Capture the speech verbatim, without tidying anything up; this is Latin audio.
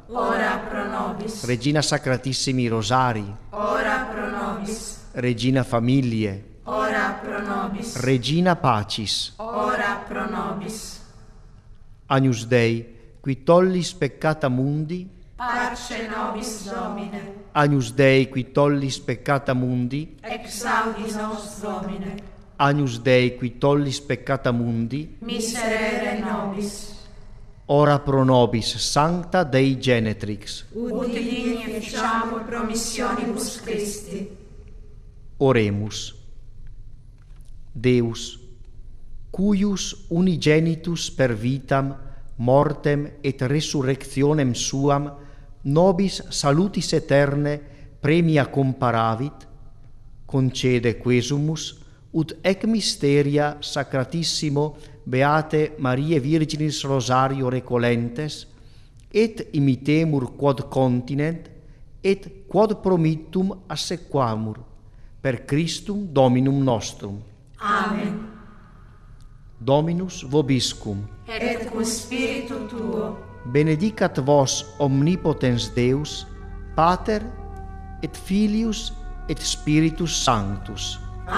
ora pro nobis. Regina Sacratissimi Rosari, Ora pro nobis. Regina Famiglie, Ora pro nobis. Regina Pacis, Ora pro nobis. Agnus Dei, qui tollis peccata mundi, Parce nobis Domine. Agnus Dei, qui tollis peccata mundi, Exaudis nos Domine. Agnus Dei, qui tollis peccata mundi, Miserere nobis. ora pro nobis Sancta Dei Genetrix. Ut digni efficiamur promissionibus Christi. Oremus. Deus, cuius unigenitus per vitam, mortem et resurrectionem suam, nobis salutis eterne premia comparavit, concede quesumus, ut ec mysteria sacratissimo Beate Mariae Virginis Rosario recolentes, et imitemur quod continent, et quod promittum assequamur, per Christum Dominum nostrum. Amen. Dominus vobiscum. Et cum spiritu tuo. Benedicat vos omnipotens Deus, Pater et Filius et Spiritus Sanctus.